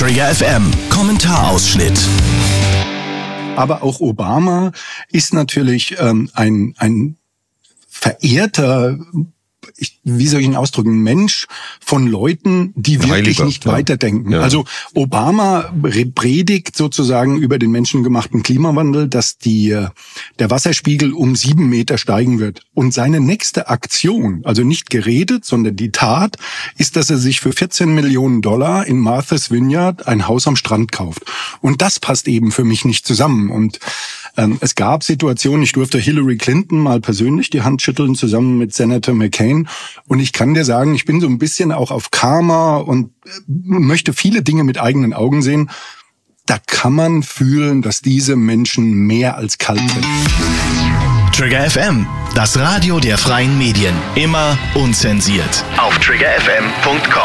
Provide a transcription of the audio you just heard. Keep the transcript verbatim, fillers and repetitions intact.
Trigger F M, Kommentarausschnitt. Aber auch Obama ist natürlich ähm, ein, ein verehrter, ich, wie soll ich ihn ausdrücken, Mensch von Leuten, die wirklich Heiliger, nicht ja. weiterdenken. Ja. Also Obama predigt sozusagen über den menschengemachten Klimawandel, dass die, der Wasserspiegel um sieben Meter steigen wird. Und seine nächste Aktion, also nicht geredet, sondern die Tat, ist, dass er sich für vierzehn Millionen Dollar in Martha's Vineyard ein Haus am Strand kauft. Und das passt eben für mich nicht zusammen. Und ähm, es gab Situationen, ich durfte Hillary Clinton mal persönlich die Hand schütteln, zusammen mit Senator McCain. Und ich kann dir sagen, ich bin so ein bisschen auch auf Karma und möchte viele Dinge mit eigenen Augen sehen. Da kann man fühlen, dass diese Menschen mehr als kalt sind. Trigger F M, das Radio der freien Medien. Immer unzensiert. Auf trigger f m punkt com.